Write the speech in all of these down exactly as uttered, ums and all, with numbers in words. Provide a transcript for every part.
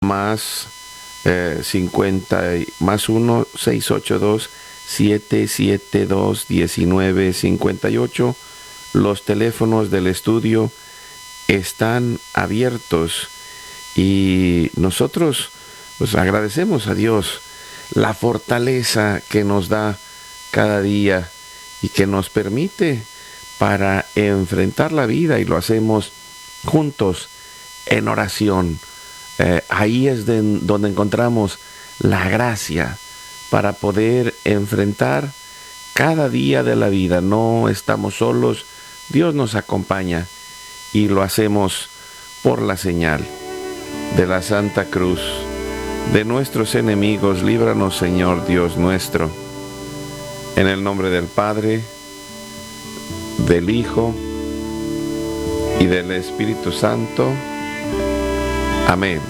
más eh, cincuenta, más uno, seis ocho dos, siete siete dos, uno nueve cinco ocho. Los teléfonos del estudio están abiertos y nosotros pues agradecemos a Dios la fortaleza que nos da cada día y que nos permite para enfrentar la vida, y lo hacemos juntos en oración. Eh, ahí es de, donde encontramos la gracia para poder enfrentar cada día de la vida. No estamos solos, Dios nos acompaña y lo hacemos por la señal de la Santa Cruz. De nuestros enemigos, líbranos, Señor Dios nuestro. En el nombre del Padre, del Hijo y del Espíritu Santo. Amén.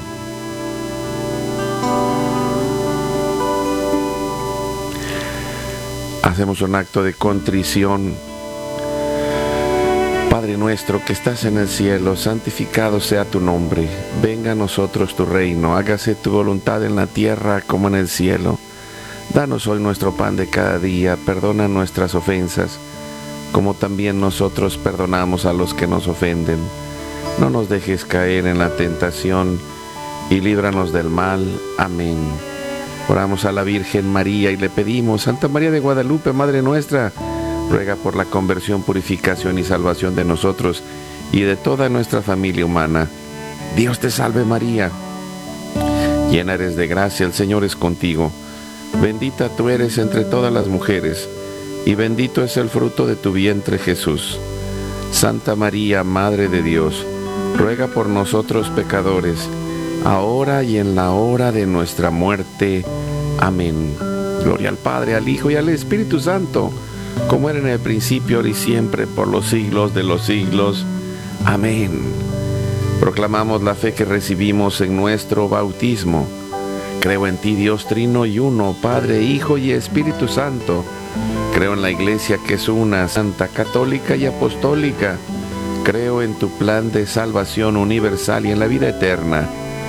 Hacemos un acto de contrición. Padre nuestro que estás en el cielo, santificado sea tu nombre. Venga a nosotros tu reino, hágase tu voluntad en la tierra como en el cielo. Danos hoy nuestro pan de cada día, perdona nuestras ofensas, como también nosotros perdonamos a los que nos ofenden. No nos dejes caer en la tentación y líbranos del mal. Amén. Oramos a la Virgen María y le pedimos: Santa María de Guadalupe, Madre nuestra, ruega por la conversión, purificación y salvación de nosotros y de toda nuestra familia humana. Dios te salve María, llena eres de gracia, el Señor es contigo. Bendita tú eres entre todas las mujeres, y bendito es el fruto de tu vientre Jesús. Santa María, Madre de Dios, ruega por nosotros pecadores, ahora y en la hora de nuestra muerte. Amén. Gloria al Padre, al Hijo y al Espíritu Santo, como era en el principio, ahora y siempre, por los siglos de los siglos. Amén. Proclamamos la fe que recibimos en nuestro bautismo. Creo en ti, Dios trino y uno, Padre, Hijo y Espíritu Santo. Creo en la Iglesia que es una, santa, católica y apostólica. Creo en tu plan de salvación universal y en la vida eterna.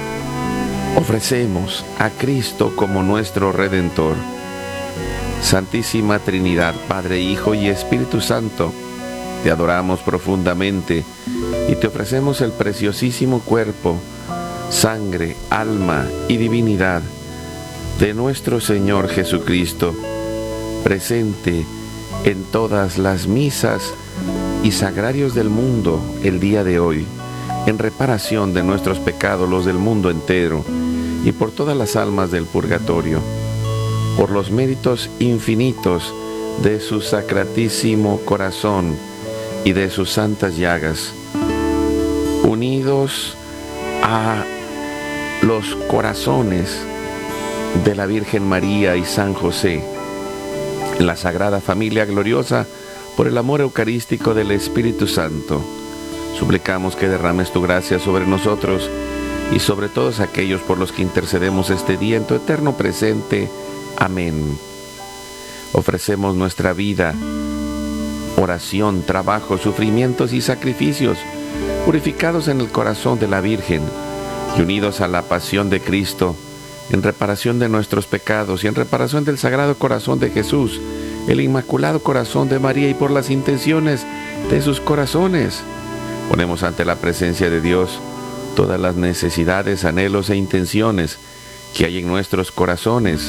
Ofrecemos a Cristo como nuestro Redentor. Santísima Trinidad, Padre, Hijo y Espíritu Santo, te adoramos profundamente y te ofrecemos el preciosísimo cuerpo, sangre, alma y divinidad de nuestro Señor Jesucristo, presente en todas las misas y sagrarios del mundo el día de hoy, en reparación de nuestros pecados, los del mundo entero, y por todas las almas del purgatorio, por los méritos infinitos de su sacratísimo corazón y de sus santas llagas, unidos a los corazones de la Virgen María y San José, la Sagrada Familia Gloriosa, por el amor eucarístico del Espíritu Santo. Suplicamos que derrames tu gracia sobre nosotros y sobre todos aquellos por los que intercedemos este día en tu eterno presente. Amén. Ofrecemos nuestra vida, oración, trabajo, sufrimientos y sacrificios, purificados en el corazón de la Virgen y unidos a la pasión de Cristo, en reparación de nuestros pecados y en reparación del Sagrado Corazón de Jesús, el Inmaculado Corazón de María, y por las intenciones de sus corazones. Ponemos ante la presencia de Dios todas las necesidades, anhelos e intenciones que hay en nuestros corazones.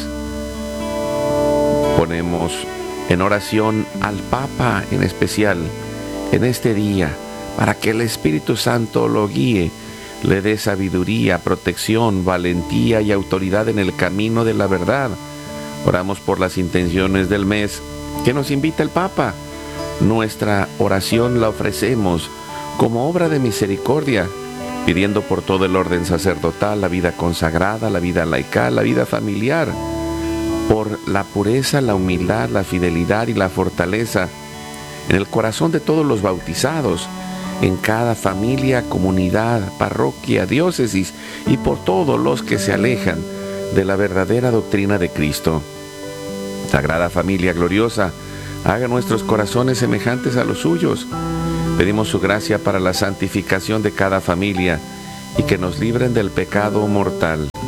Ponemos en oración al Papa en especial en este día, para que el Espíritu Santo lo guíe, le dé sabiduría, protección, valentía y autoridad en el camino de la verdad. Oramos por las intenciones del mes que nos invita el Papa. Nuestra oración la ofrecemos como obra de misericordia, pidiendo por todo el orden sacerdotal, la vida consagrada, la vida laical, la vida familiar, por la pureza, la humildad, la fidelidad y la fortaleza en el corazón de todos los bautizados, en cada familia, comunidad, parroquia, diócesis, y por todos los que se alejan de la verdadera doctrina de Cristo. Sagrada Familia Gloriosa, haga nuestros corazones semejantes a los suyos. Pedimos su gracia para la santificación de cada familia y que nos libren del pecado mortal.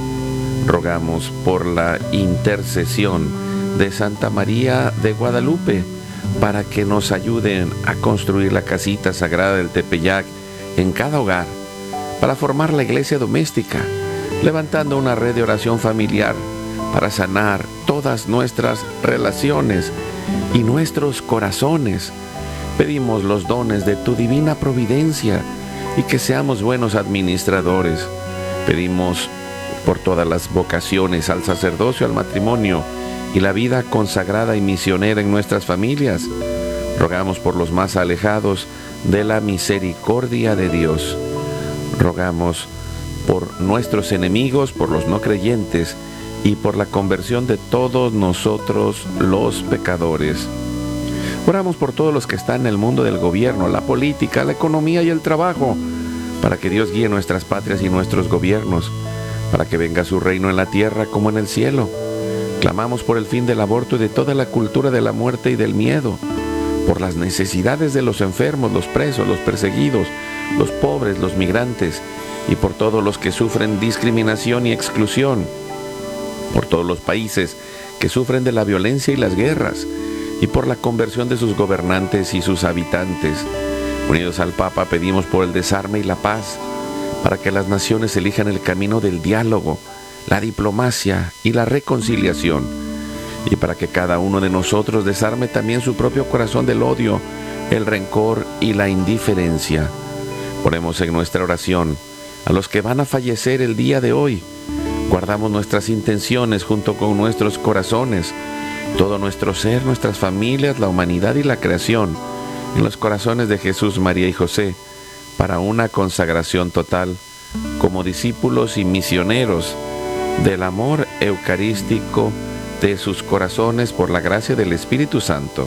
Rogamos por la intercesión de Santa María de Guadalupe para que nos ayuden a construir la casita sagrada del Tepeyac en cada hogar, para formar la iglesia doméstica, levantando una red de oración familiar para sanar todas nuestras relaciones y nuestros corazones. Pedimos los dones de tu divina providencia y que seamos buenos administradores. Pedimos por todas las vocaciones al sacerdocio, al matrimonio y la vida consagrada y misionera en nuestras familias. Rogamos por los más alejados de la misericordia de Dios. Rogamos por nuestros enemigos, por los no creyentes y por la conversión de todos nosotros los pecadores. Oramos por todos los que están en el mundo del gobierno, la política, la economía y el trabajo, para que Dios guíe nuestras patrias y nuestros gobiernos, para que venga su reino en la tierra como en el cielo. Clamamos por el fin del aborto y de toda la cultura de la muerte y del miedo, por las necesidades de los enfermos, los presos, los perseguidos, los pobres, los migrantes, y por todos los que sufren discriminación y exclusión, por todos los países que sufren de la violencia y las guerras, y por la conversión de sus gobernantes y sus habitantes. Unidos al Papa, pedimos por el desarme y la paz, para que las naciones elijan el camino del diálogo, la diplomacia y la reconciliación, y para que cada uno de nosotros desarme también su propio corazón del odio, el rencor y la indiferencia. Ponemos en nuestra oración a los que van a fallecer el día de hoy. Guardamos nuestras intenciones junto con nuestros corazones, todo nuestro ser, nuestras familias, la humanidad y la creación, en los corazones de Jesús, María y José, para una consagración total, como discípulos y misioneros del amor eucarístico de sus corazones por la gracia del Espíritu Santo.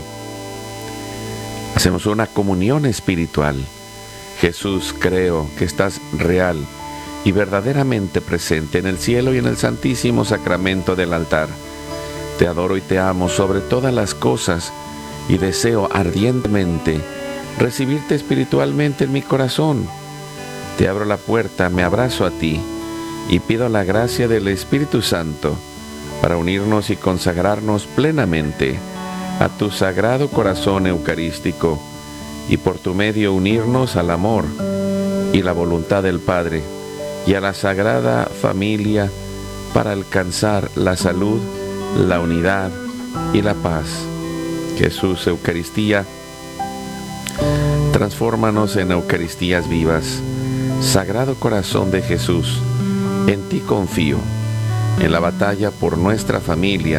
Hacemos una comunión espiritual. Jesús, creo que estás real y verdaderamente presente en el cielo y en el santísimo sacramento del altar. Te adoro y te amo sobre todas las cosas y deseo ardientemente recibirte espiritualmente en mi corazón. Te abro la puerta, me abrazo a ti y pido la gracia del Espíritu Santo para unirnos y consagrarnos plenamente a tu sagrado corazón eucarístico y por tu medio unirnos al amor y la voluntad del Padre y a la sagrada familia para alcanzar la salud, la unidad y la paz. Jesús, Eucaristía, transfórmanos en Eucaristías vivas. Sagrado Corazón de Jesús, en ti confío. En la batalla por nuestra familia,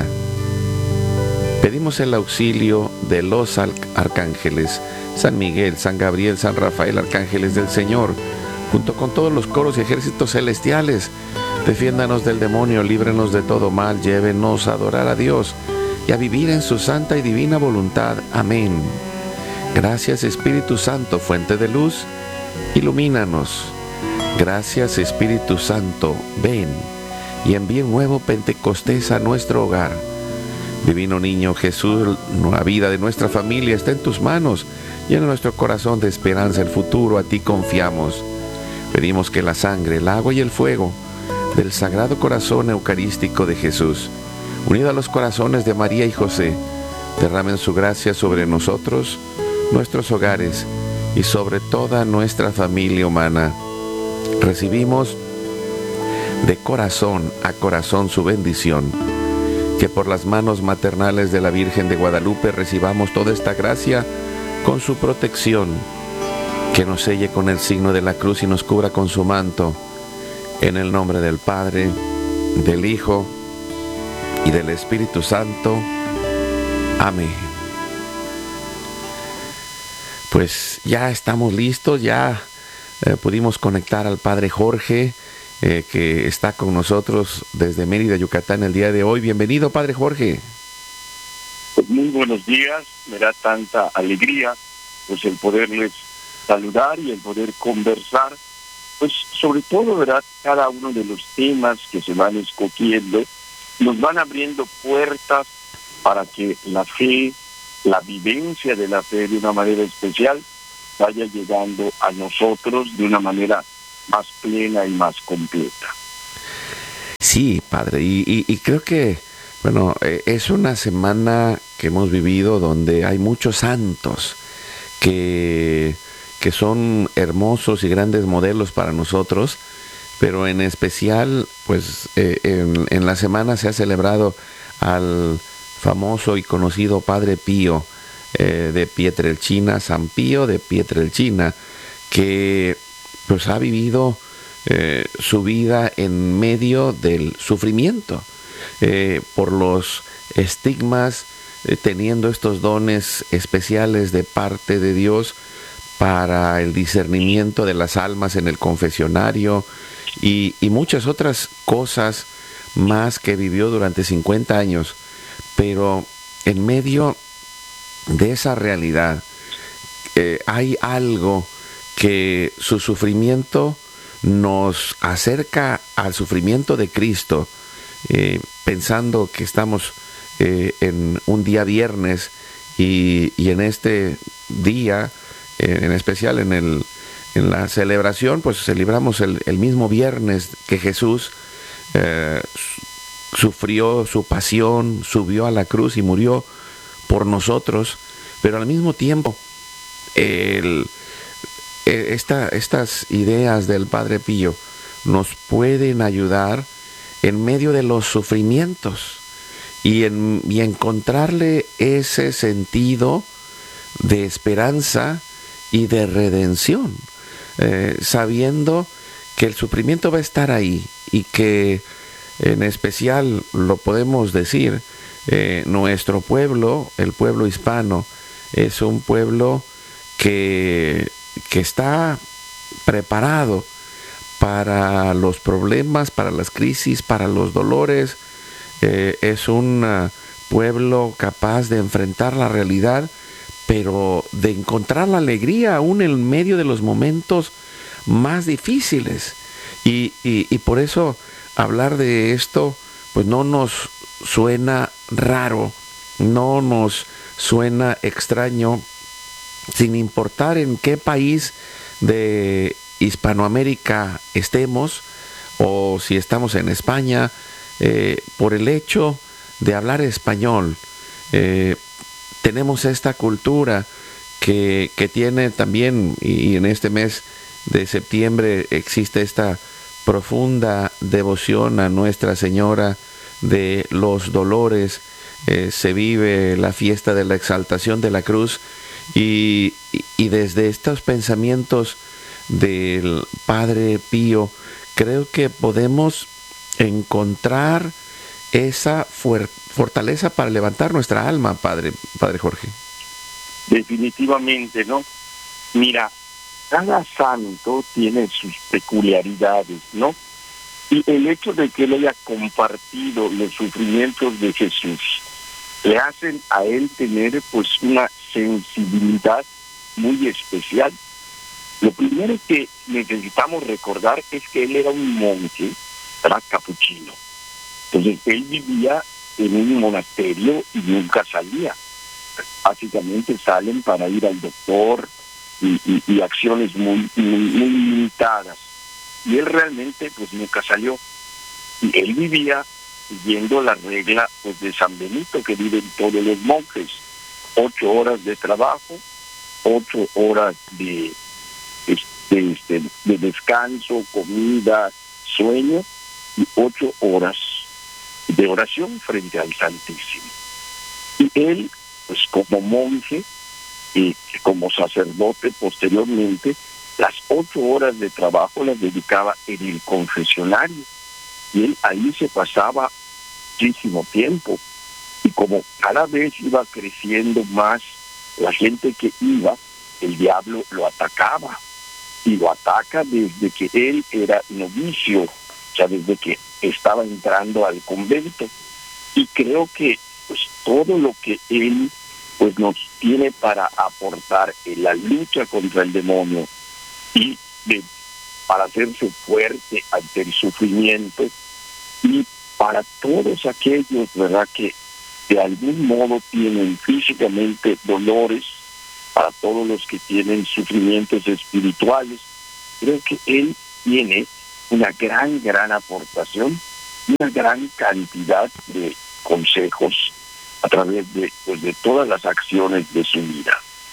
pedimos el auxilio de los arcángeles, San Miguel, San Gabriel, San Rafael, arcángeles del Señor, junto con todos los coros y ejércitos celestiales. Defiéndanos del demonio, líbrenos de todo mal, llévenos a adorar a Dios y a vivir en su santa y divina voluntad. Amén. Gracias, Espíritu Santo, fuente de luz, ilumínanos. Gracias, Espíritu Santo, ven y envíe un nuevo Pentecostés a nuestro hogar. Divino Niño Jesús, la vida de nuestra familia está en tus manos, llena nuestro corazón de esperanza, el futuro, a ti confiamos. Pedimos que la sangre, el agua y el fuego del Sagrado Corazón Eucarístico de Jesús, unido a los corazones de María y José, derramen su gracia sobre nosotros, nuestros hogares y sobre toda nuestra familia humana. Recibimos de corazón a corazón su bendición. Que por las manos maternales de la Virgen de Guadalupe recibamos toda esta gracia con su protección. Que nos selle con el signo de la cruz y nos cubra con su manto. En el nombre del Padre, del Hijo y del Espíritu Santo. Amén. Pues ya estamos listos, ya eh, pudimos conectar al Padre Jorge, eh, que está con nosotros desde Mérida, Yucatán, el día de hoy. Bienvenido, Padre Jorge. Pues muy buenos días, me da tanta alegría pues el poderles saludar y el poder conversar, pues sobre todo, ¿verdad? Cada uno de los temas que se van escogiendo nos van abriendo puertas para que la fe, la vivencia de la fe de una manera especial vaya llegando a nosotros de una manera más plena y más completa. Sí, padre, y, y, y creo que, bueno, eh, es una semana que hemos vivido donde hay muchos santos que, que son hermosos y grandes modelos para nosotros, pero en especial, pues eh, en, en la semana se ha celebrado al famoso y conocido Padre Pío eh, de Pietrelcina, San Pío de Pietrelcina, que pues ha vivido eh, su vida en medio del sufrimiento, eh, por los estigmas, eh, teniendo estos dones especiales de parte de Dios para el discernimiento de las almas en el confesionario y, y muchas otras cosas más que vivió durante cincuenta años. Pero en medio de esa realidad eh, hay algo que su sufrimiento nos acerca al sufrimiento de Cristo, eh, pensando que estamos eh, en un día viernes y, y en este día, eh, en especial en, el, en la celebración, pues celebramos el, el mismo viernes que Jesús eh, sufrió su pasión, subió a la cruz y murió por nosotros, pero al mismo tiempo el Esta, estas ideas del Padre Pío nos pueden ayudar en medio de los sufrimientos y, en, y encontrarle ese sentido de esperanza y de redención, eh, sabiendo que el sufrimiento va a estar ahí y que en especial lo podemos decir, eh, nuestro pueblo, el pueblo hispano, es un pueblo que que está preparado para los problemas, para las crisis, para los dolores. Eh, es un uh, pueblo capaz de enfrentar la realidad, pero de encontrar la alegría aún en medio de los momentos más difíciles. Y, y, y por eso hablar de esto, pues no nos suena raro, no nos suena extraño, sin importar en qué país de Hispanoamérica estemos o si estamos en España, eh, por el hecho de hablar español. Eh, tenemos esta cultura que, que tiene también, y, y en este mes de septiembre existe esta profunda devoción a Nuestra Señora de los Dolores. Eh, se vive la fiesta de la exaltación de la cruz. Y, y desde estos pensamientos del Padre Pío, creo que podemos encontrar esa fuer- fortaleza para levantar nuestra alma, Padre, Padre Jorge. Definitivamente, ¿no? Mira, cada santo tiene sus peculiaridades, ¿no? Y el hecho de que él haya compartido los sufrimientos de Jesús le hacen a él tener pues una sensibilidad muy especial. Lo primero que necesitamos recordar es que él era un monje, era capuchino. Entonces él vivía en un monasterio y nunca salía. Básicamente salen para ir al doctor y, y, y acciones muy, muy, muy limitadas. Y él realmente pues nunca salió. Y él vivía siguiendo la regla pues de San Benito que viven todos los monjes: ocho horas de trabajo, ocho horas de, de, de, de descanso, comida, sueño y ocho horas de oración frente al Santísimo. Y él, pues como monje y como sacerdote posteriormente, las ocho horas de trabajo las dedicaba en el confesionario. Y él ahí se pasaba muchísimo tiempo. Y como cada vez iba creciendo más la gente que iba, el diablo lo atacaba. Y lo ataca desde que él era novicio, o sea, desde que estaba entrando al convento. Y creo que pues todo lo que él pues nos tiene para aportar en la lucha contra el demonio y de, para hacerse fuerte ante el sufrimiento, y para todos aquellos, ¿verdad?, que de algún modo tienen físicamente dolores, para todos los que tienen sufrimientos espirituales, creo que él tiene una gran, gran aportación. una gran cantidad de consejos a través de, pues, de todas las acciones de su vida.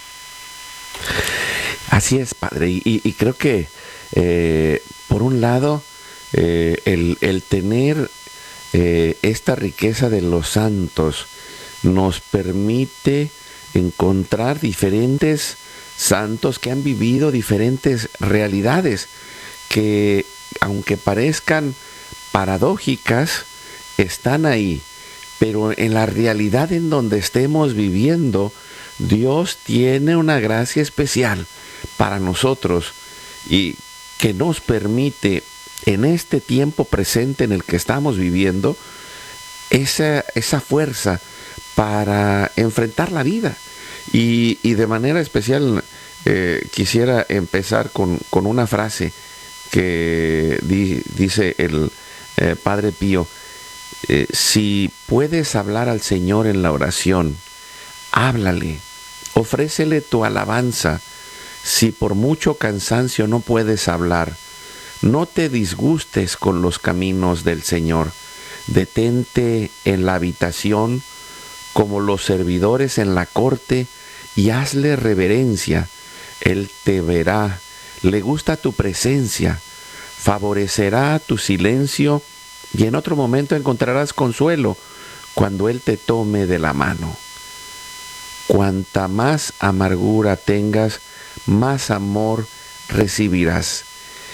Así es, Padre, y, y creo que eh, por un lado eh, el, el tener eh, esta riqueza de los santos nos permite encontrar diferentes santos que han vivido diferentes realidades que, aunque parezcan paradójicas, están ahí, pero en la realidad en donde estemos viviendo, Dios tiene una gracia especial para nosotros y que nos permite en este tiempo presente en el que estamos viviendo esa, esa fuerza para enfrentar la vida. Y, y de manera especial eh, quisiera empezar con, con una frase que di, dice el eh, Padre Pío: eh, si puedes hablar al Señor en la oración, háblale, ofrécele tu alabanza. Si por mucho cansancio no puedes hablar, no te disgustes con los caminos del Señor. Detente en la habitación como los servidores en la corte y hazle reverencia. Él te verá, le gusta tu presencia, favorecerá tu silencio y en otro momento encontrarás consuelo cuando Él te tome de la mano. Cuanta más amargura tengas, más amor recibirás.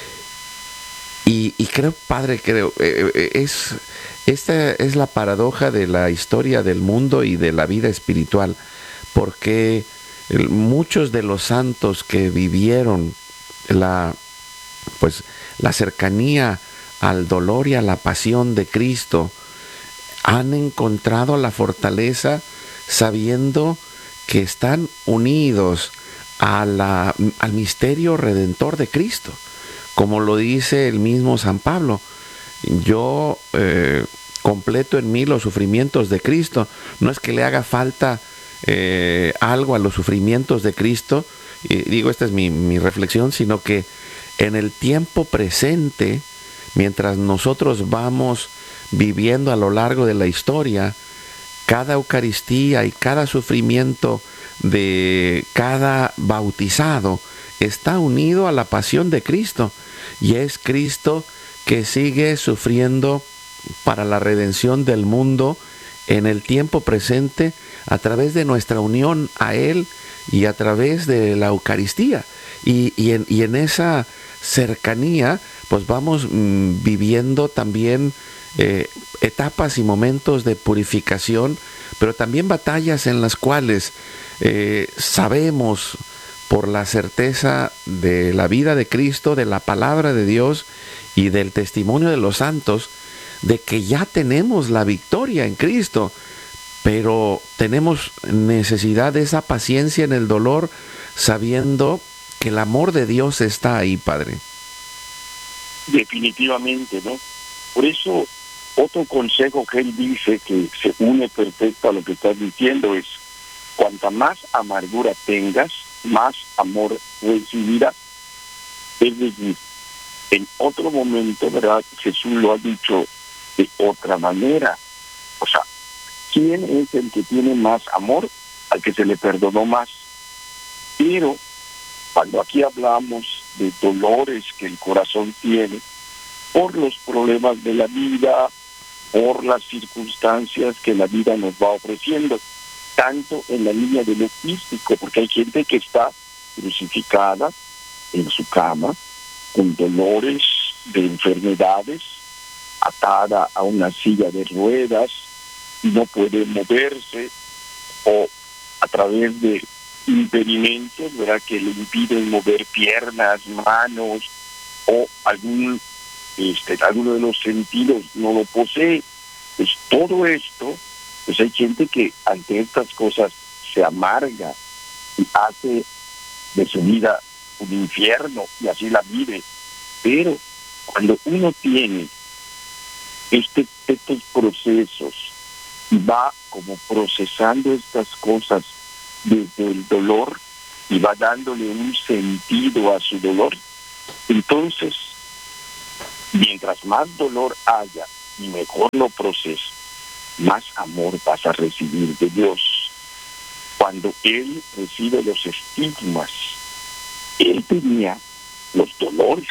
Y, y creo, Padre, creo, eh, es, esta es la paradoja de la historia del mundo y de la vida espiritual, porque muchos de los santos que vivieron la, pues, la cercanía al dolor y a la pasión de Cristo han encontrado la fortaleza sabiendo que están unidos a la, al misterio redentor de Cristo. Como lo dice el mismo San Pablo, yo eh, completo en mí los sufrimientos de Cristo. No es que le haga falta eh, algo a los sufrimientos de Cristo, y digo, esta es mi, mi reflexión, sino que en el tiempo presente, mientras nosotros vamos viviendo a lo largo de la historia, cada Eucaristía y cada sufrimiento de cada bautizado está unido a la pasión de Cristo, y es Cristo que sigue sufriendo para la redención del mundo en el tiempo presente a través de nuestra unión a Él y a través de la Eucaristía. Y, y, en, y en esa cercanía pues vamos mmm, viviendo también eh, etapas y momentos de purificación, pero también batallas en las cuales eh, sabemos por la certeza de la vida de Cristo, de la palabra de Dios y del testimonio de los santos, de que ya tenemos la victoria en Cristo, pero tenemos necesidad de esa paciencia en el dolor, sabiendo que el amor de Dios está ahí, Padre. Definitivamente, ¿no? Por eso, otro consejo que él dice que se une perfecto a lo que estás diciendo es: cuanta más amargura tengas, más amor recibirás. Es decir, en otro momento, ¿verdad?, Jesús lo ha dicho de otra manera. O sea, ¿quién es el que tiene más amor? Al que se le perdonó más. Pero cuando aquí hablamos de dolores que el corazón tiene por los problemas de la vida, por las circunstancias que la vida nos va ofreciendo, tanto en la línea de lo físico, porque hay gente que está crucificada en su cama, con dolores de enfermedades, atada a una silla de ruedas y no puede moverse, o a través de impedimentos, ¿verdad?, que le impiden mover piernas, manos, o algún este, alguno de los sentidos no lo posee. Pues todo esto, pues hay gente que ante estas cosas se amarga y hace de su vida un infierno y así la vive. Pero cuando uno tiene este, estos procesos y va como procesando estas cosas desde el dolor y va dándole un sentido a su dolor, entonces mientras más dolor haya y mejor lo proceses, más amor vas a recibir de Dios. Cuando él recibe los estigmas, él tenía los dolores.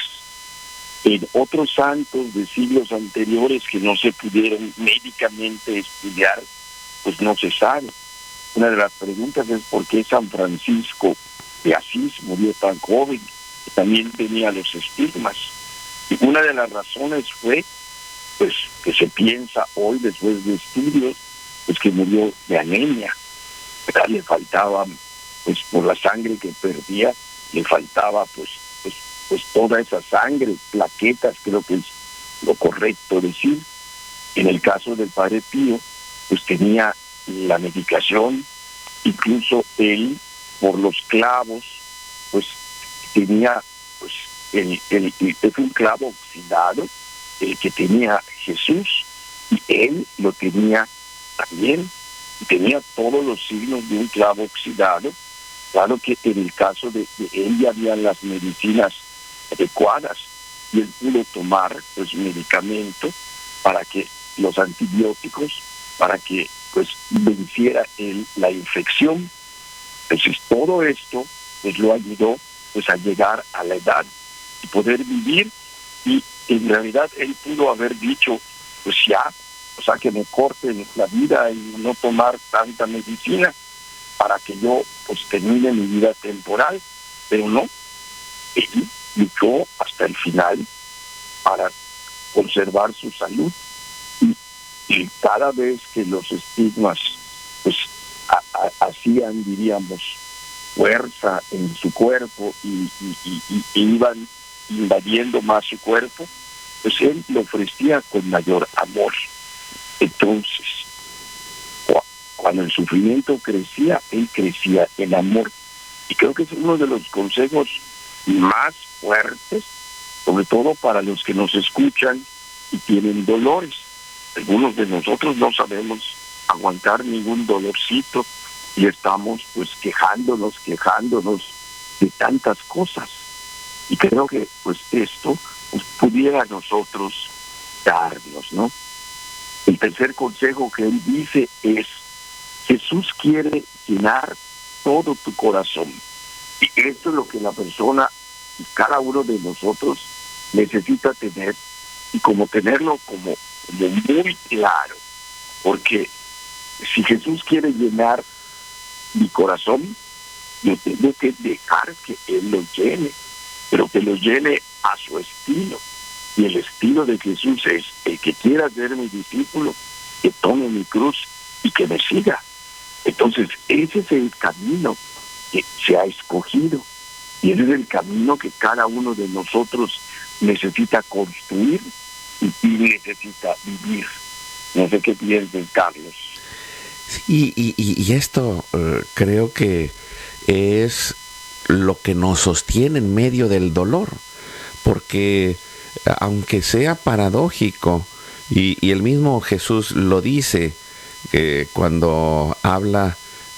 En otros santos de siglos anteriores que no se pudieron médicamente estudiar, pues no se sabe. Una de las preguntas es por qué San Francisco de Asís murió tan joven, que también tenía los estigmas. Y una de las razones fue, pues, que se piensa hoy, después de estudios, pues que murió de anemia. ¿Verdad? Le faltaba, pues, por la sangre que perdía, le faltaba, pues, pues, pues toda esa sangre, plaquetas, creo que es lo correcto decir. En el caso del Padre Pío, pues tenía la medicación, incluso él, por los clavos, pues tenía, pues, el, el, el, es un clavo oxidado, el que tenía Jesús, y él lo tenía también, y tenía todos los signos de un clavo oxidado. Claro que en el caso de, de él ya habían las medicinas adecuadas, y él pudo tomar, pues, medicamento para que los antibióticos, para que, pues, venciera él la infección. Entonces todo esto, pues, lo ayudó, pues, a llegar a la edad y poder vivir. Y en realidad él pudo haber dicho, pues ya, o sea, que me corten la vida y no tomar tanta medicina para que yo, pues, termine mi vida temporal. Pero no, él luchó hasta el final para conservar su salud. Y, y cada vez que los estigmas, pues, a, a, hacían, diríamos, fuerza en su cuerpo y, y, y, y, y iban invadiendo más su cuerpo, pues él lo ofrecía con mayor amor. Entonces, cuando el sufrimiento crecía, él crecía en amor. Y creo que es uno de los consejos más fuertes, sobre todo para los que nos escuchan y tienen dolores. Algunos de nosotros no sabemos aguantar ningún dolorcito y estamos, pues, quejándonos, quejándonos de tantas cosas. Y creo que, pues, esto, pues, pudiera a nosotros darnos, ¿no? El tercer consejo que él dice es: Jesús quiere llenar todo tu corazón. Y esto es lo que la persona y cada uno de nosotros necesita tener, y como tenerlo como, como muy claro. Porque si Jesús quiere llenar mi corazón, yo tengo que dejar que Él lo llene, pero que lo llene a su estilo. Y el estilo de Jesús es: el que quiera ser mi discípulo, que tome mi cruz y que me siga. Entonces, ese es el camino que se ha escogido, y ese es el camino que cada uno de nosotros necesita construir y, y necesita vivir. No sé qué piensas, Carlos. Sí, y, y, y esto uh, creo que es lo que nos sostiene en medio del dolor, porque aunque sea paradójico, y, y el mismo Jesús lo dice, eh, cuando habla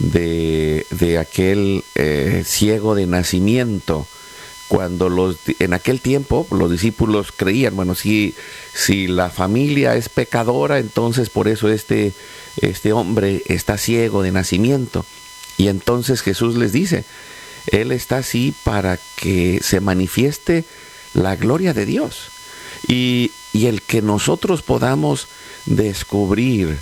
de, de aquel eh, ciego de nacimiento, cuando los en aquel tiempo los discípulos creían, bueno, si, si la familia es pecadora, entonces por eso este, este hombre está ciego de nacimiento. Y entonces Jesús les dice, Él está así para que se manifieste la gloria de Dios. Y, y el que nosotros podamos descubrir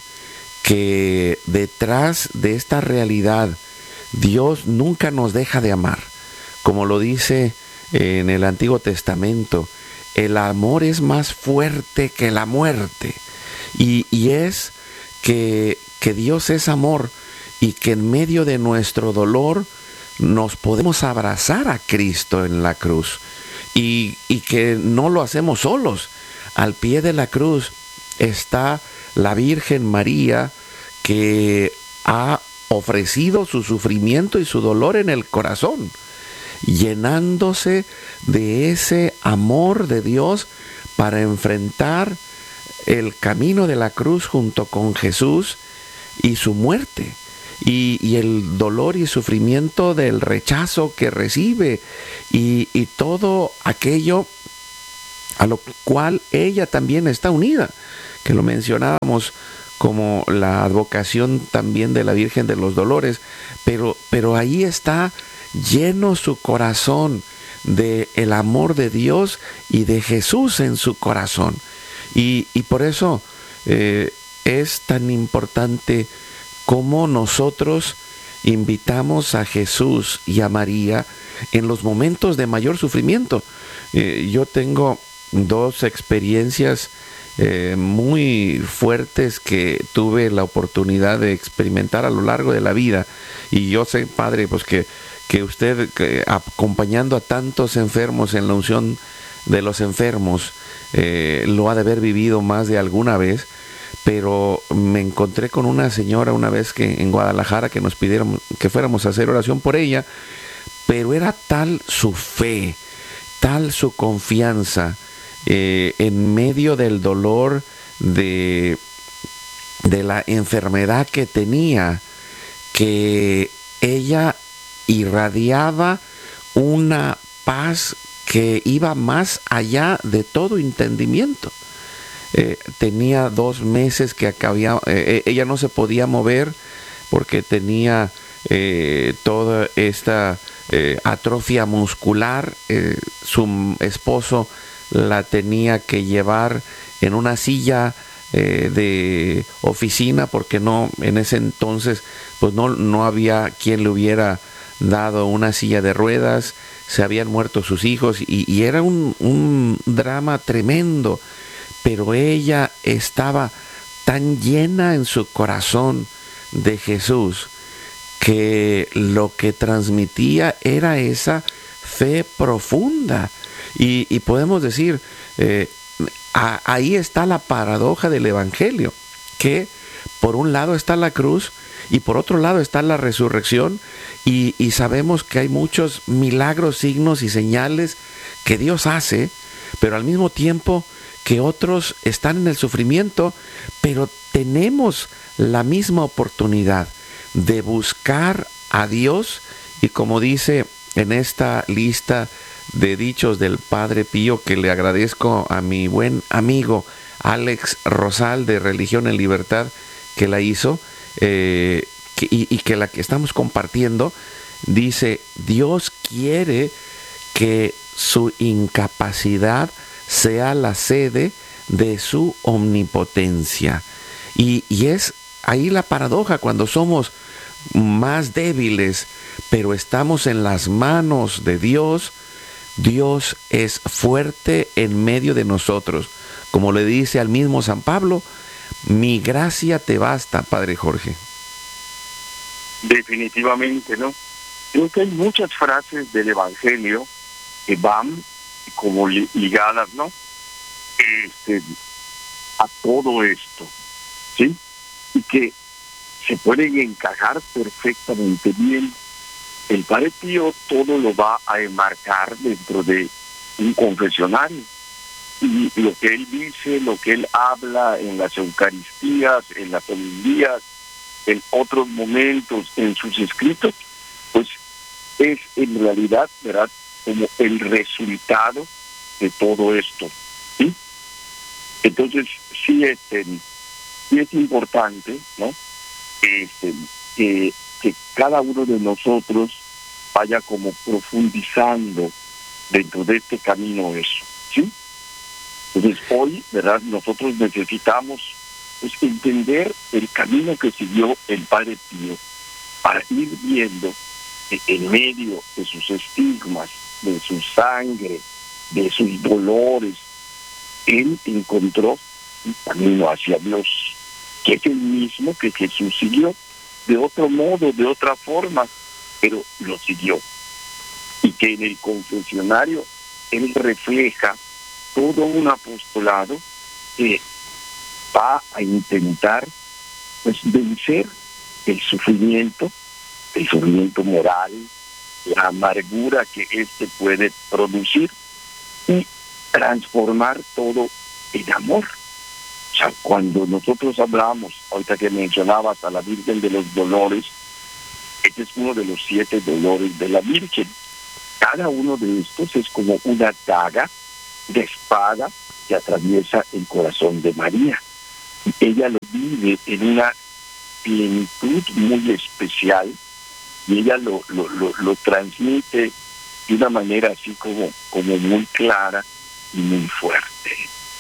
que detrás de esta realidad Dios nunca nos deja de amar. Como lo dice en el Antiguo Testamento, el amor es más fuerte que la muerte. Y, y es que, que Dios es amor, y que en medio de nuestro dolor nos podemos abrazar a Cristo en la cruz. Y, y que no lo hacemos solos. Al pie de la cruz está la Virgen María, que ha ofrecido su sufrimiento y su dolor en el corazón, llenándose de ese amor de Dios para enfrentar el camino de la cruz junto con Jesús y su muerte, y, y el dolor y sufrimiento del rechazo que recibe, y, y todo aquello a lo cual ella también está unida, que lo mencionábamos como la advocación también de la Virgen de los Dolores, pero, pero ahí está lleno su corazón de el amor de Dios y de Jesús en su corazón. Y, y por eso eh, es tan importante cómo nosotros invitamos a Jesús y a María en los momentos de mayor sufrimiento. Eh, yo tengo dos experiencias eh, muy fuertes que tuve la oportunidad de experimentar a lo largo de la vida. Y yo sé, Padre, pues que, que usted, que, acompañando a tantos enfermos en la unción de los enfermos, eh, lo ha de haber vivido más de alguna vez. Pero me encontré con una señora una vez que en Guadalajara que nos pidieron que fuéramos a hacer oración por ella, pero era tal su fe, tal su confianza eh, en medio del dolor de, de la enfermedad que tenía, que ella irradiaba una paz que iba más allá de todo entendimiento. Eh, tenía dos meses que acababa, eh, ella no se podía mover porque tenía eh, toda esta eh, atrofia muscular. Eh, su esposo la tenía que llevar en una silla eh, de oficina porque no, en ese entonces pues no, no había quien le hubiera dado una silla de ruedas, se habían muerto sus hijos y, y era un, un drama tremendo. Pero ella estaba tan llena en su corazón de Jesús que lo que transmitía era esa fe profunda. Y, y podemos decir, eh, a, ahí está la paradoja del Evangelio, que por un lado está la cruz y por otro lado está la resurrección, y, y sabemos que hay muchos milagros, signos y señales que Dios hace, pero al mismo tiempo que otros están en el sufrimiento, pero tenemos la misma oportunidad de buscar a Dios. Y como dice en esta lista de dichos del Padre Pío, que le agradezco a mi buen amigo Alex Rosal de Religión en Libertad, que la hizo eh, que, y, y que la que estamos compartiendo, dice: Dios quiere que su incapacidad sea la sede de su omnipotencia. Y, y es ahí la paradoja, cuando somos más débiles, pero estamos en las manos de Dios, Dios es fuerte en medio de nosotros. Como le dice al mismo San Pablo, mi gracia te basta, Padre Jorge. Definitivamente, ¿no? Creo que hay muchas frases del Evangelio que van como ligadas, ¿no? Este, a todo esto, ¿sí? Y que se pueden encajar perfectamente bien. El Padre Pío todo lo va a enmarcar dentro de un confesionario. Y lo que él dice, lo que él habla en las Eucaristías, en las homilías, en otros momentos, en sus escritos, pues es en realidad, ¿verdad?, como el resultado de todo esto, ¿sí? Entonces, sí, este, sí es importante, ¿no?, este, que, que cada uno de nosotros vaya como profundizando dentro de este camino eso, ¿sí? Entonces, hoy, ¿verdad?, nosotros necesitamos pues entender el camino que siguió el Padre Pío para ir viendo que en medio de sus estigmas, de su sangre, de sus dolores, él encontró un camino hacia Dios, que es el mismo que Jesús siguió, de otro modo, de otra forma, pero lo siguió. Y que en el confesionario él refleja todo un apostolado que va a intentar pues vencer el sufrimiento, el sufrimiento moral, la amargura que éste puede producir, y transformar todo en amor. O sea, cuando nosotros hablamos, ahorita que mencionabas a la Virgen de los Dolores, este es uno de los siete dolores de la Virgen. Cada uno de estos es como una daga de espada que atraviesa el corazón de María. ella lo vive en una plenitud muy especial y ella lo, lo, lo, lo transmite de una manera así como, como muy clara y muy fuerte.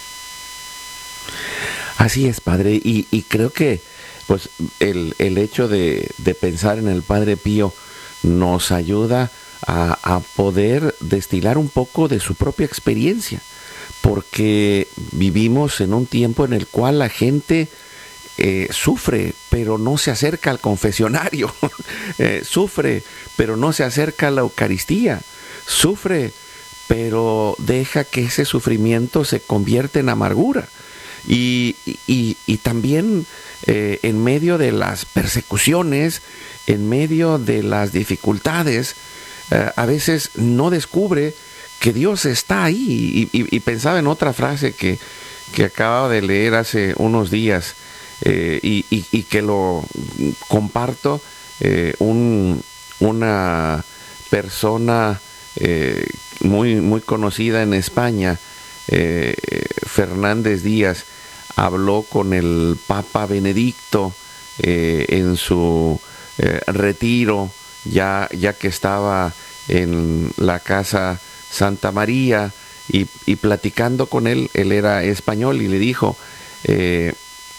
Así es, Padre, y, y creo que pues el, el hecho de, de pensar en el Padre Pío nos ayuda a, a poder destilar un poco de su propia experiencia, porque vivimos en un tiempo en el cual la gente eh, sufre, pero no se acerca al confesionario, eh, sufre, pero no se acerca a la Eucaristía, sufre, pero deja que ese sufrimiento se convierta en amargura. Y, y, y también eh, en medio de las persecuciones, en medio de las dificultades, eh, a veces no descubre que Dios está ahí. Y, y, y pensaba en otra frase que, que acababa de leer hace unos días eh, y, y, y que lo comparto. Eh, un, una persona eh, muy, muy conocida en España, Eh, Fernández Díaz, habló con el Papa Benedicto eh, en su eh, retiro, ya, ya que estaba en la casa Santa María, y, y platicando con él, él era español, y le dijo, eh,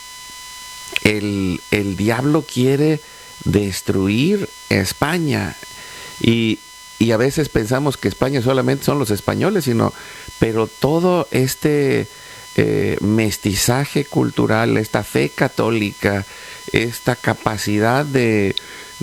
el, el diablo quiere destruir España, y Y a veces pensamos que España solamente son los españoles, sino, pero todo este eh, mestizaje cultural, esta fe católica, esta capacidad de,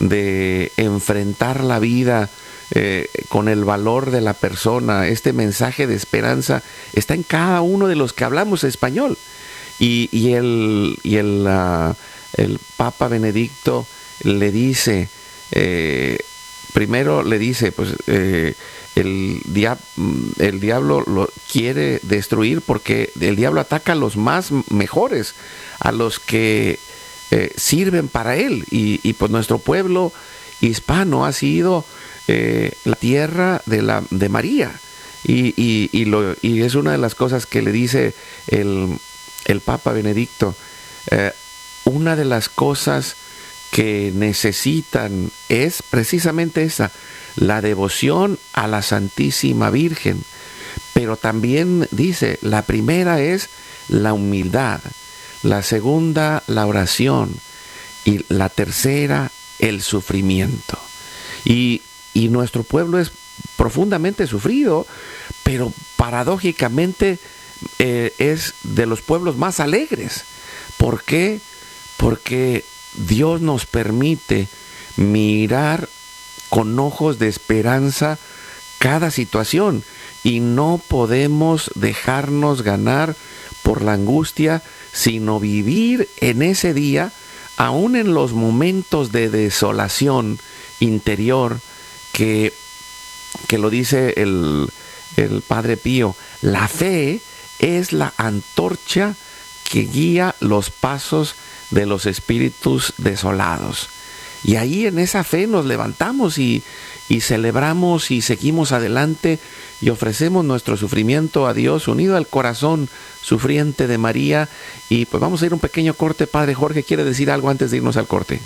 de enfrentar la vida eh, con el valor de la persona, este mensaje de esperanza, está en cada uno de los que hablamos español. Y, y, el, y el, uh, el Papa Benedicto le dice, eh, primero le dice, pues eh, el, dia- el diablo lo quiere destruir porque el diablo ataca a los más mejores, a los que eh, sirven para él. Y, y pues nuestro pueblo hispano ha sido eh, la tierra de, la, de María. Y, y, y, lo, y es una de las cosas que le dice el, el Papa Benedicto. Eh, una de las cosas que necesitan es precisamente esa, la devoción a la Santísima Virgen. Pero también dice, la primera es la humildad, la segunda la oración y la tercera el sufrimiento. Y, y nuestro pueblo es profundamente sufrido, pero paradójicamente eh, es de los pueblos más alegres. ¿Por qué? Porque Dios nos permite mirar con ojos de esperanza cada situación y no podemos dejarnos ganar por la angustia, sino vivir en ese día, aún en los momentos de desolación interior, que, que lo dice el, el Padre Pío. La fe es la antorcha que guía los pasos de los espíritus desolados. Y ahí en esa fe nos levantamos y, y celebramos y seguimos adelante y ofrecemos nuestro sufrimiento a Dios unido al corazón sufriente de María. Y pues vamos a ir a un pequeño corte. Padre Jorge, ¿quiere decir algo antes de irnos al corte?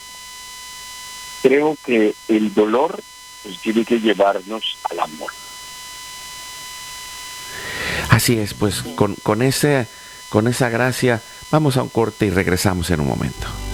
Creo que el dolor pues tiene que llevarnos al amor. Así es, pues con, con, ese, con esa gracia vamos a un corte y regresamos en un momento.